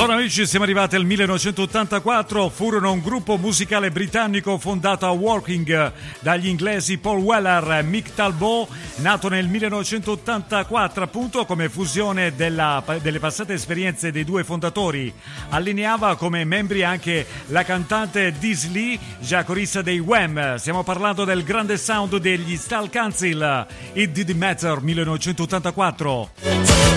Allora amici, siamo arrivati al 1984, furono un gruppo musicale britannico fondato a Woking dagli inglesi Paul Weller e Mick Talbot, nato nel 1984 appunto come fusione delle passate esperienze dei due fondatori. Allineava come membri anche la cantante Diz Lee, già corista dei Wham. Stiamo parlando del grande sound degli Style Council, It Didn't Matter 1984.